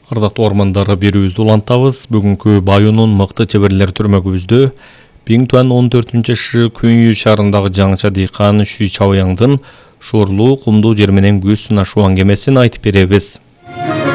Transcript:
Ардактуу ормандары берүүбүздү улантабыз. Бүгүнкү Байонун мыкты чеберлер түрмөгүбүздө Биңтуан 14-шы Күнйү шаарындагы жаңыча дыйкан Шүй Чабыяңдын шоорлуу кумдуу жер менен көз сынашуу аңгемесин айтып беребиз.